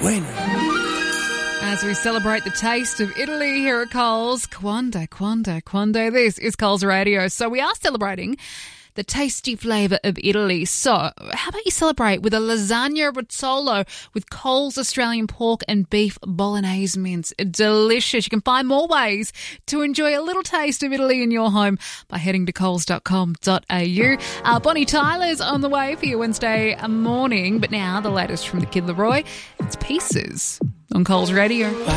bueno. As we celebrate the taste of Italy here at Coles, Quando. This is Coles Radio. So we are celebrating the tasty flavour of Italy. So how about you celebrate with a lasagna rizzolo with Coles Australian pork and beef bolognese mince. Delicious. You can find more ways to enjoy a little taste of Italy in your home by heading to coles.com.au. Bonnie Tyler's on the way for your Wednesday morning. But now the latest from the Kid Laroi. It's Pieces on Coles Radio.